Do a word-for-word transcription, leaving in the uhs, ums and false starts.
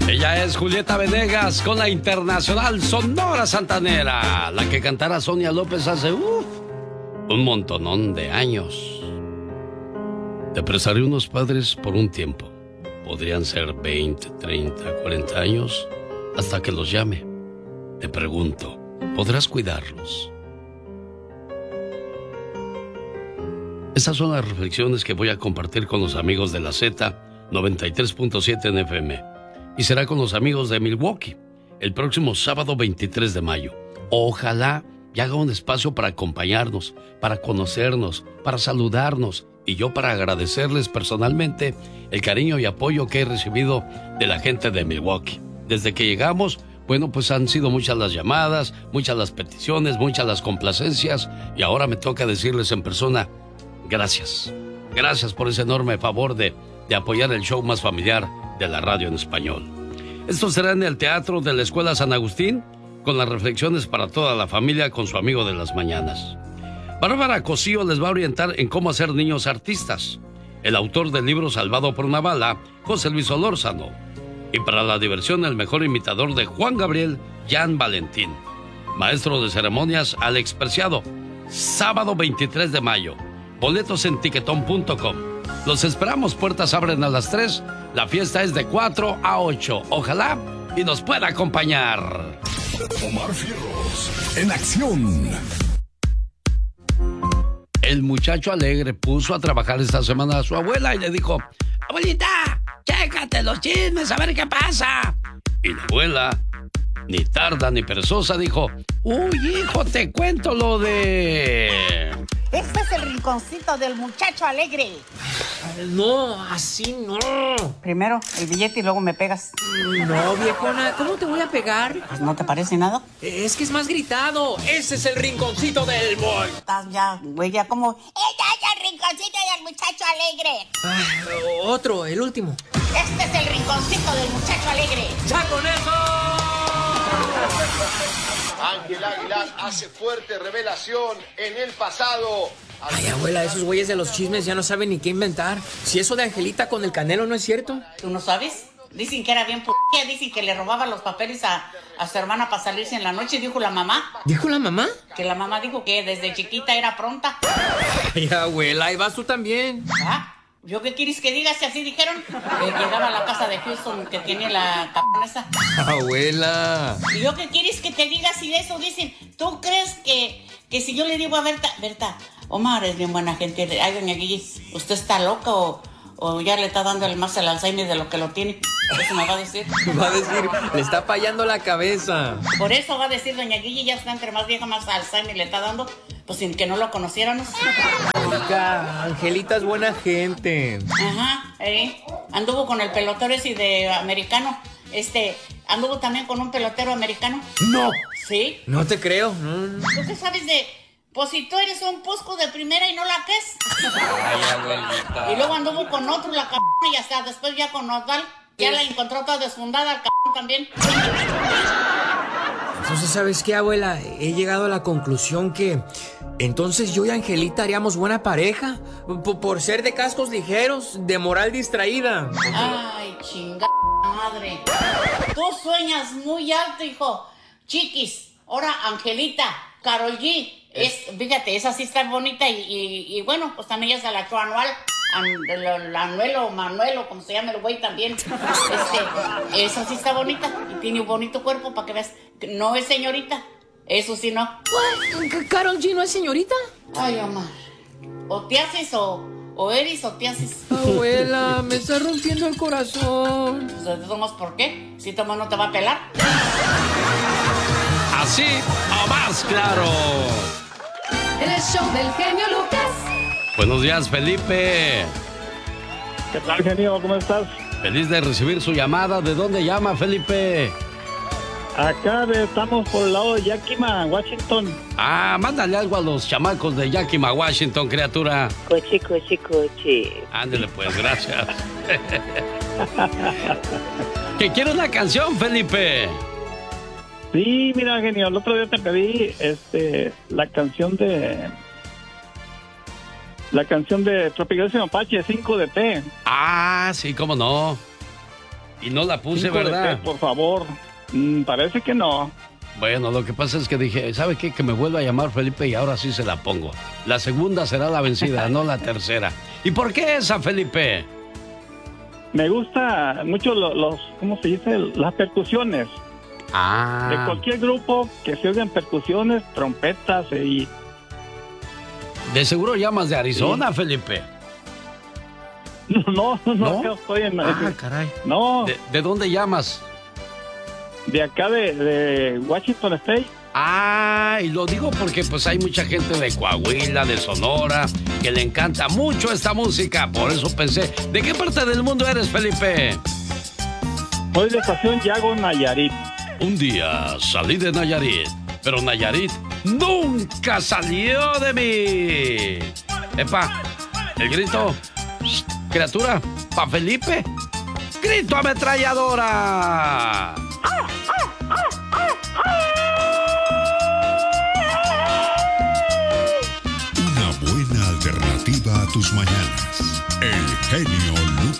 Ella es Julieta Venegas con la Internacional Sonora Santanera, la que cantara Sonia López hace uf, un montonón de años. Te prestaré unos padres por un tiempo. Podrían ser veinte, treinta, cuarenta años, hasta que los llame. Te pregunto, ¿podrás cuidarlos? Estas son las reflexiones que voy a compartir con los amigos de la Z noventa y tres punto siete en F M. Y será con los amigos de Milwaukee el próximo sábado veintitrés de mayo. Ojalá y haga un espacio para acompañarnos, para conocernos, para saludarnos y yo para agradecerles personalmente el cariño y apoyo que he recibido de la gente de Milwaukee. Desde que llegamos, bueno, pues han sido muchas las llamadas, muchas las peticiones, muchas las complacencias y ahora me toca decirles en persona, gracias. Gracias por ese enorme favor de, de apoyar el show más familiar de la radio en español. Esto será en el Teatro de la Escuela San Agustín, con las reflexiones para toda la familia con su amigo de las mañanas. Bárbara Cosío les va a orientar en cómo hacer niños artistas. El autor del libro Salvado por una bala, José Luis Solórzano. Y para la diversión, el mejor imitador de Juan Gabriel, Jan Valentín. Maestro de ceremonias, Alex Preciado. Sábado veintitrés de mayo. Boletos en tiquetón punto com. Los esperamos, puertas abren a las tres. La fiesta es de cuatro a ocho. Ojalá y nos pueda acompañar. Omar Fierros, en acción. El muchacho alegre puso a trabajar esta semana a su abuela y le dijo, abuelita, chécate los chismes, a ver qué pasa. Y la abuela, ni tarda ni perezosa, dijo, uy, hijo, te cuento lo de... Este es el rinconcito del muchacho alegre. No, así no. Primero el billete y luego me pegas. No, viejona, ¿cómo te voy a pegar? Pues, ¿no te parece nada? Es que es más gritado. Ese es el rinconcito del boy. Estás ya, güey, ya como... ¡Ella es el rinconcito del muchacho alegre! Ah, otro, el último. Este es el rinconcito del muchacho alegre. ¡Ya con eso! Ángel Aguilar hace fuerte revelación en el pasado. Ay, abuela, esos güeyes de los chismes ya no saben ni qué inventar. Si eso de Angelita con el Canelo no es cierto. ¿Tú no sabes? Dicen que era bien p***, dicen que le robaba los papeles a, a su hermana para salirse en la noche, dijo la mamá. ¿Dijo la mamá? Que la mamá dijo que desde chiquita era pronta. Ay, abuela, ahí vas tú también. ¿Ah? ¿Yo qué quieres que diga si así dijeron? Que llegaba a la casa de Houston que tiene la cabrona esa. Abuela. ¿Y yo qué quieres que te diga si de eso dicen? ¿Tú crees que, que si yo le digo a Berta, Berta, Omar es bien buena gente, ay, doña Guille, ¿usted está loca o, o ya le está dando el más el Alzheimer de lo que lo tiene? Eso me va a decir. Va a decir, le está fallando la cabeza. Por eso va a decir doña Guille, ya está entre más vieja, más Alzheimer le está dando, pues sin que no lo conociéramos. Oiga, Angelita es buena gente. Ajá, eh. Anduvo con el pelotero ese de americano. Este, anduvo también con un pelotero americano. No. ¿Sí? No te creo. No. ¿Tú qué sabes de...? Pues si tú eres un posco de primera y no la que es. Ay, abuelita. Y luego anduvo con otro, la cabrona, y hasta después ya con Osval. Ya la encontró toda desfundada, el cabrón también. Entonces, ¿sabes qué, abuela? He llegado a la conclusión que... Entonces yo y Angelita haríamos buena pareja. P- por ser de cascos ligeros, de moral distraída. Ay, chingada madre. Tú sueñas muy alto, hijo. Chiquis, ahora Angelita, Karol G. Es, fíjate, esa sí está bonita y, y, y bueno, pues también ya se la echó anual. An, el, el Anuel o Manuel o como se llama el güey también. Este, esa sí está bonita y tiene un bonito cuerpo para que veas. No es señorita, eso sí no. ¿Karol G no es señorita? Ay, Omar. O te haces o, o eres o te haces. Abuela, me está rompiendo el corazón. Pues, ¿de todos modos, por qué? Si tu mamá no te va a pelar. Así o más claro. El show del genio Lucas. Buenos días, Felipe. ¿Qué tal, genio? ¿Cómo estás? Feliz de recibir su llamada. ¿De dónde llama, Felipe? Acá de- estamos por el lado de Yakima, Washington. Ah, mándale algo a los chamacos de Yakima, Washington, criatura. Coche, coche, coche. Ándele pues, gracias. ¿Que quiere una canción, Felipe? Sí, mira, genio, el otro día te pedí este, la canción de... La canción de Tropical Apache, cinco de T. Ah, sí, cómo no. Y no la puse, Cinco de ¿verdad? té, por favor. Mm, parece que no. Bueno, lo que pasa es que dije, ¿sabe qué? Que me vuelva a llamar Felipe y ahora sí se la pongo. La segunda será la vencida, no la tercera. ¿Y por qué esa, Felipe? Me gusta mucho lo- los, ¿cómo se dice? Las percusiones. Ah. De cualquier grupo que se oigan percusiones, trompetas y... De seguro llamas de Arizona, sí. Felipe. No, no, ¿No? no, estoy en... Ah, caray. No. ¿De, de dónde llamas? De acá de, de Washington State. Ah, y lo digo porque pues hay mucha gente de Coahuila, de Sonora, que le encanta mucho esta música. Por eso pensé, ¿de qué parte del mundo eres, Felipe? Soy de estación Yago, Nayarit. Un día salí de Nayarit, pero Nayarit nunca salió de mí. Epa, el grito, shh, criatura, pa' Felipe, grito ametralladora. Una buena alternativa a tus mañanas. El genio Lucas.